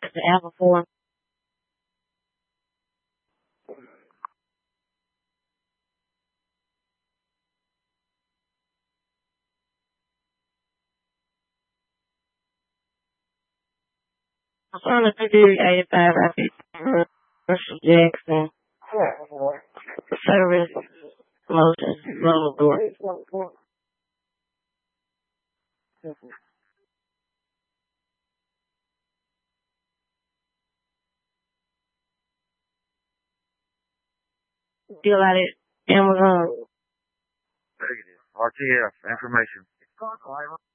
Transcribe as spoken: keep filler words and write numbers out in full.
at the app before. I'm trying to figure eighty-five Rapid Russell Jackson service motion roller door. Deal out at Amazon. R T F information.